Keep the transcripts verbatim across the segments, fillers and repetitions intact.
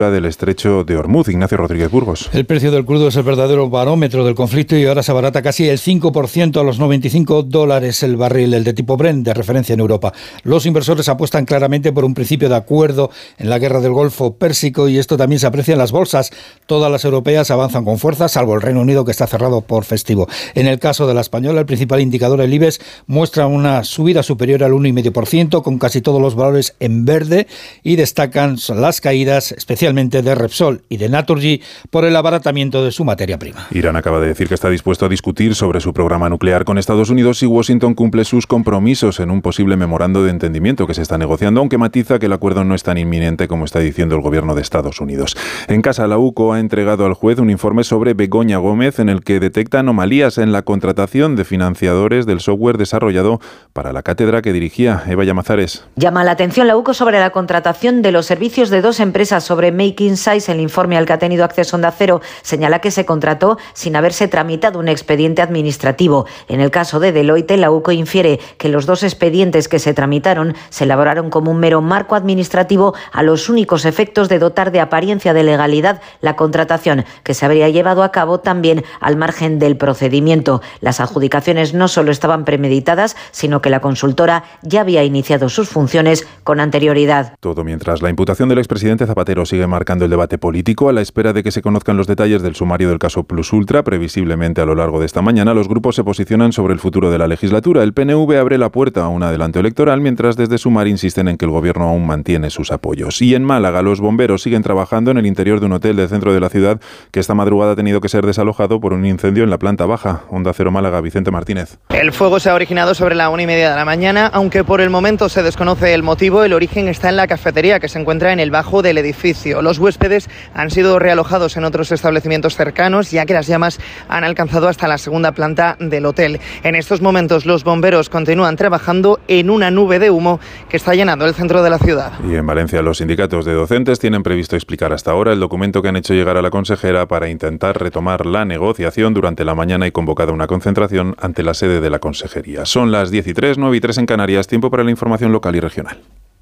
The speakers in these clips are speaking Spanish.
del estrecho de Ormuz. Ignacio Rodríguez Burgos. El precio del crudo es el verdadero barómetro del conflicto y ahora se abarata casi el cinco por ciento a los noventa y cinco dólares el barril, el de tipo Brent, de referencia en Europa. Los inversores apuestan claramente por un principio de acuerdo en la guerra del Golfo Pérsico y esto también se aprecia en las bolsas. Todas las europeas avanzan con fuerza, salvo el Reino Unido, que está cerrado por festivo. En el caso de la española, el principal indicador, el IBEX, muestra una subida superior al uno coma cinco por ciento, con casi todos los valores en verde, y destacan las caídas, especialmente de Repsol y de Naturgy, por el abaratamiento de su materia prima. Irán acaba de decir que está dispuesto a discutir sobre su programa nuclear con Estados Unidos si Washington cumple sus compromisos en un posible memorando de entendimiento que se está negociando, aunque matiza que el acuerdo no es tan inminente como está diciendo el gobierno de Estados Unidos. En casa, la U C O ha entregado al juez un informe sobre Begoña Gómez en el que detecta anomalías en la contratación de financiadores del software desarrollado para la cátedra que dirigía. Eva Llamazares. Llama la atención la U C O sobre la contratación de los servicios de dos empresas sobre Making Size. El informe al que ha tenido acceso Onda Cero señala que se contrató sin haberse tramitado un expediente administrativo. En el caso de Deloitte, la U C O infiere que los dos expedientes que se tramitaron se elaboraron como un mero marco administrativo a los únicos efectos de dotar de apariencia de legalidad la contratación, que se habría llevado a cabo también al margen del procedimiento. Las adjudicaciones no solo estaban premeditadas, sino que la consultora ya había iniciado sus funciones con anterioridad. Todo mientras la imputación del expresidente Zapatero sigue marcando el debate político. A la espera de que se conozcan los detalles del sumario del caso Plus Ultra, previsiblemente a lo largo de esta mañana, los grupos se posicionan sobre el futuro de la legislatura. El P N V abre la puerta a un adelanto electoral, mientras desde Sumar insisten en que el gobierno aún mantiene sus apoyos. Y en Málaga, los bomberos siguen trabajando en el interior de un hotel del centro de la ciudad que esta madrugada ha tenido que ser desalojado por un incendio en la planta baja. Onda Cero Málaga, Vicente Martínez. El fuego se ha originado sobre la una y media de la mañana, aunque por el momento se desconoce el motivo. El origen está en la cafetería, que se encuentra en el bajo del edificio. Los huéspedes han sido realojados en otros establecimientos cercanos, ya que las llamas han alcanzado hasta la segunda planta del hotel. En estos momentos los bomberos continúan trabajando en una nube de humo que está llenando el centro de la ciudad. Y en Valencia, los sindicatos de docentes tienen previsto explicar hasta ahora el documento que han hecho llegar a la consejera para intentar retomar la negociación. Durante la mañana y convocada una concentración ante la sede de la consejería. Son las diez y tres, nueve y tres en Canarias. Tiempo para la información local y regional.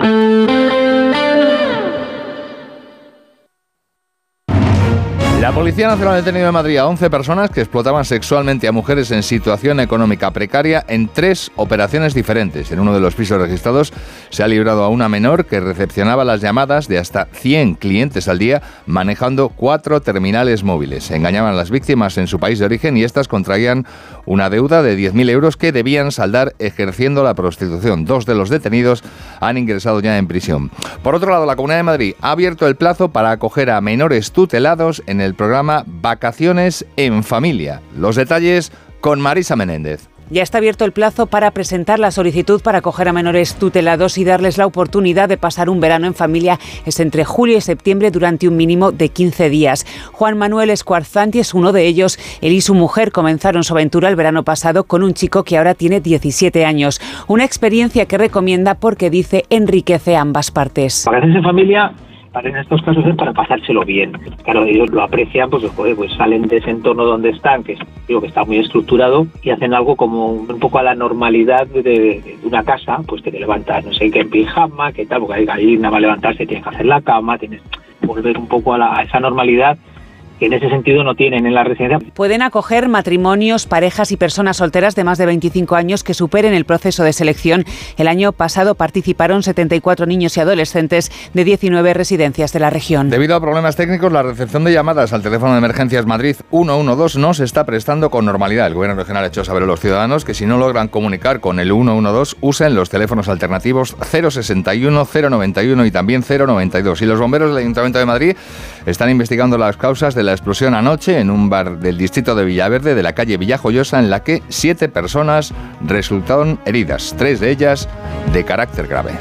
La Policía Nacional ha detenido en Madrid a once personas que explotaban sexualmente a mujeres en situación económica precaria en tres operaciones diferentes. En uno de los pisos registrados se ha librado a una menor que recepcionaba las llamadas de hasta cien clientes al día manejando cuatro terminales móviles. Engañaban a las víctimas en su país de origen y estas contraían una deuda de diez mil euros que debían saldar ejerciendo la prostitución. Dos de los detenidos han ingresado ya en prisión. Por otro lado, la Comunidad de Madrid ha abierto el plazo para acoger a menores tutelados en el programa Vacaciones en Familia. Los detalles con Marisa Menéndez. Ya está abierto el plazo para presentar la solicitud para acoger a menores tutelados y darles la oportunidad de pasar un verano en familia. Es entre julio y septiembre durante un mínimo de quince días. Juan Manuel Escuarzanti es uno de ellos. Él y su mujer comenzaron su aventura el verano pasado con un chico que ahora tiene diecisiete años. Una experiencia que recomienda porque dice enriquece ambas partes. Vacaciones en familia, en estos casos es para pasárselo bien. Claro, ellos lo aprecian, pues, joder, pues salen de ese entorno donde están, que digo que está muy estructurado, y hacen algo como un poco a la normalidad de, de una casa, pues que te levantas, no sé, que en pijama, que tal, porque ahí nada más levantarse tienes que hacer la cama, tienes que volver un poco a, la, a esa normalidad que en ese sentido no tienen en la residencia. Pueden acoger matrimonios, parejas y personas solteras de más de veinticinco años que superen el proceso de selección. El año pasado participaron setenta y cuatro niños y adolescentes de diecinueve residencias de la región. Debido a problemas técnicos, la recepción de llamadas al teléfono de emergencias Madrid ciento doce no se está prestando con normalidad. El Gobierno regional ha hecho saber a los ciudadanos que si no logran comunicar con el ciento doce, usen los teléfonos alternativos cero sesenta y uno, cero noventa y uno y también cero noventa y dos. Y los bomberos del Ayuntamiento de Madrid están investigando las causas de la explosión anoche en un bar del distrito de Villaverde de la calle Villajoyosa, en la que siete personas resultaron heridas, tres de ellas de carácter grave.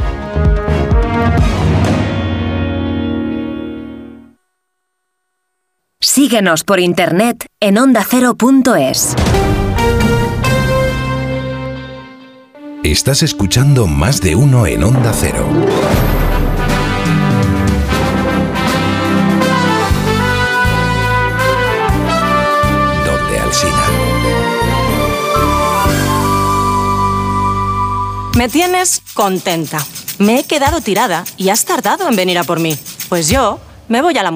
Síguenos por internet en onda cero punto es. Estás escuchando Más de Uno en Onda Cero. Me tienes contenta. Me he quedado tirada y has tardado en venir a por mí. Pues yo me voy a la